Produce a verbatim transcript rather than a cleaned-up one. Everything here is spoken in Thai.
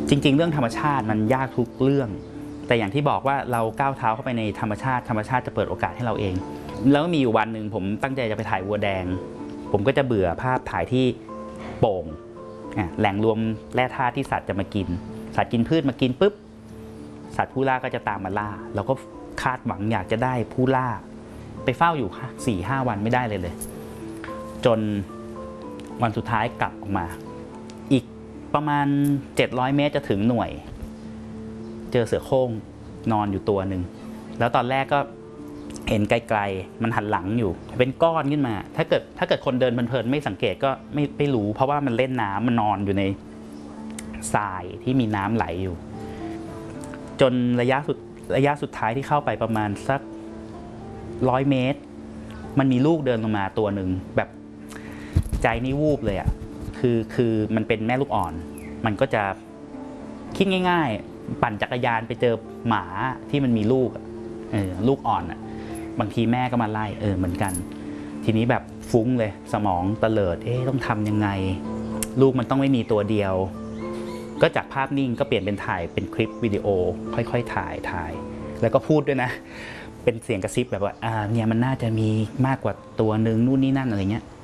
จริงๆเรื่องธรรมชาติมันยากทุกเรื่องแต่อย่างที่บอกว่าเราก้าวเท้าเข้าไปในธรรมชาติธรรมชาติจะเปิดโอกาสให้เราเองแล้วมีอยู่วันหนึ่งผมตั้งใจจะไปถ่ายวัวแดงผมก็จะเบื่อภาพถ่ายที่โป่งแหล่งรวมแร่ธาตุที่สัตว์จะมากินสัตว์กินพืชมากินปุ๊บสัตว์ผู้ล่าก็จะตามมาล่าเราก็คาดหวังอยากจะได้ผู้ล่าไปเฝ้าอยู่ สี่ห้า วันไม่ได้เลยเลยจนวันสุดท้ายกลับออกมาอีกประมาณเจ็ดร้อยเมตรจะถึงหน่วยเจอเสือโคร่งนอนอยู่ตัวหนึ่งแล้วตอนแรกก็เห็นไกลๆมันหันหลังอยู่เป็นก้อนขึ้นมาถ้าเกิดถ้าเกิดคนเดินเพลินๆไม่สังเกตก็ไม่ไม่รู้เพราะว่ามันเล่นน้ำมันนอนอยู่ในทรายที่มีน้ำไหลอยู่จนระยะสุดระยะสุดท้ายที่เข้าไปประมาณสักร้อยเมตรมันมีลูกเดินลงมาตัวหนึ่งแบบใจนี่วูบเลยอ่ะคือคือมันเป็นแม่ลูกอ่อนมันก็จะคิดง่ายๆปั่นจักรยานไปเจอหมาที่มันมีลูกเออลูกอ่อนอ่ะบางทีแม่ก็มาไล่เออเหมือนกันทีนี้แบบฟุ้งเลยสมองเตลิดเอ๊ะต้องทำยังไงลูกมันต้องไม่มีตัวเดียวก็จากภาพนิ่งก็เปลี่ยนเป็นถ่ายเป็นคลิปวิดีโอค่อยๆถ่ายถ่ายแล้วก็พูดด้วยนะเป็นเสียงกระซิบแบบว่าอ่าเนี่ยมันน่าจะมีมากกว่าตัวนึงนู่นนี่นั่นอะไรเงี้ย